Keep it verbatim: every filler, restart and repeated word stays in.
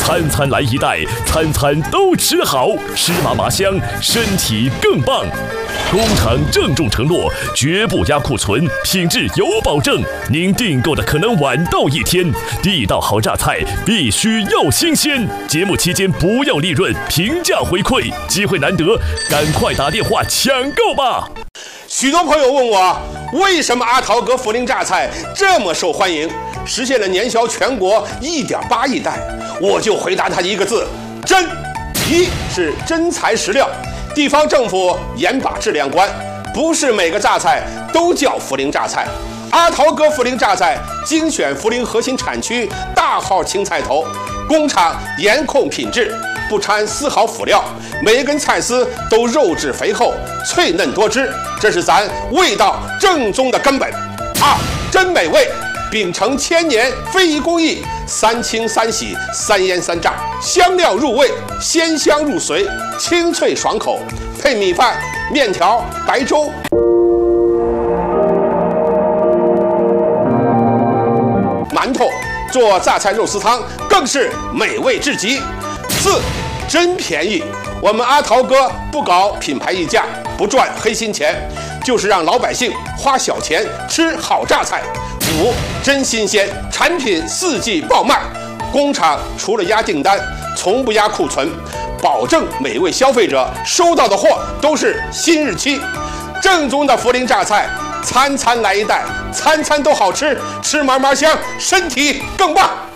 餐餐来一袋，餐餐都吃好，吃嘛嘛香，身体更棒。工厂郑重承诺，绝不压库存，品质有保证。您订购的可能晚到一天，地道好榨菜必须要新鲜。节目期间不要利润，平价回馈，机会难得，赶快打电话抢购吧！ 许多朋友问我，为什么阿桃哥涪陵榨菜这么受欢迎，实现了年销全国 一点八亿袋？我就回答他一个字：真。一是真材实料，地方政府严把质量关，不是每个榨菜都叫涪陵榨菜。阿桃哥涪陵榨菜精选涪陵核心产区大号青菜头，工厂严控品质，不掺丝毫辅料，每一根菜丝都肉质肥厚、脆嫩多汁，这是咱味道正宗的根本。二，真美味，秉承千年非遗工艺，三清三洗三腌三炸，香料入味，鲜香入髓，清脆爽口，配米饭、面条、白粥。馒头做榨菜肉丝汤更是美味至极。四，真便宜，我们阿桃哥不搞品牌溢价，不赚黑心钱，就是让老百姓花小钱吃好榨菜。五，真新鲜，产品四季爆卖，工厂除了压订单，从不压库存，保证每位消费者收到的货都是新日期。正宗的涪陵榨菜，餐餐来一袋，餐餐都好吃，吃嘛嘛香，身体更棒。